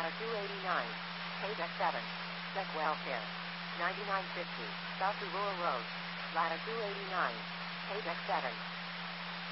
Ladder 289. Pay deck 7. Deck welfare. 9950. South Aurora Road. Ladder 289. Pay deck 7.